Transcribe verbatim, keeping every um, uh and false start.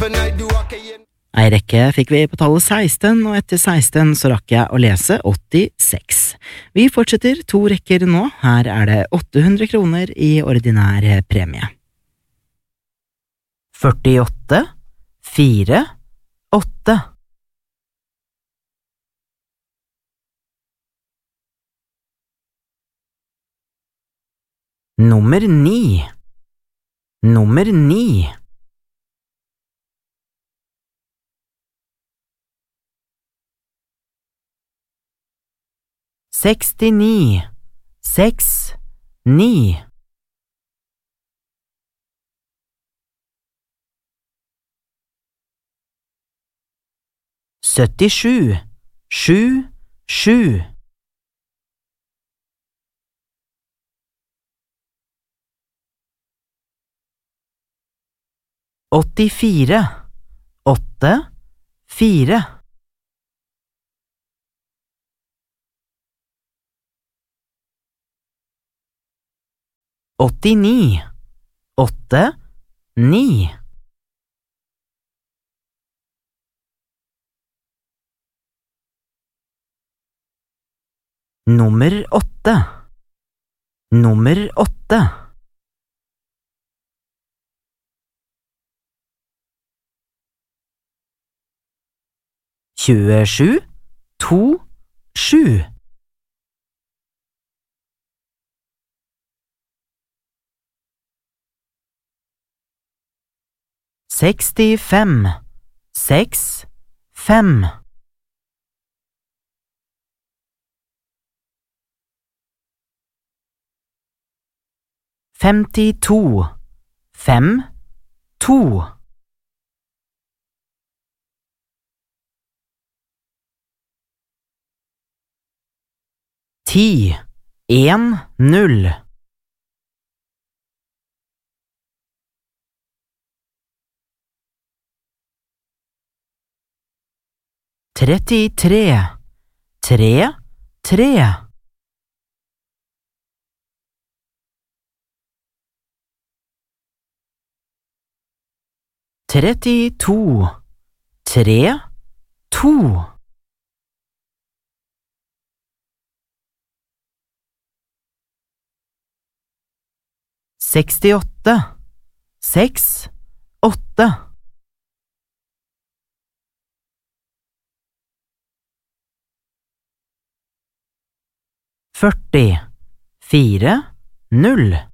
Ei rekke fikk vi på tallet seksten, og etter seksten så rakk jeg å lese åttiseks. Vi fortsetter to rekker nå, her er det åtte hundre kroner i ordinær premie. førtiåtte, fire, åtte. Nummer ni. Nummer ni. Sekstini, seks, ni. Syttisju, sju, sju. Åttifire, åtte, fire. Åttini, åtte, ni. Nummer åtte. Nummer åtte. Tjuesju, to, sju. Sekstifem, seks, fem. Femtito, fem, to. Ti, en, null. Trettitre, tre, tre. Trettito, tre, to. Sekstiåtte, seks, åtte. Førti, fire, null.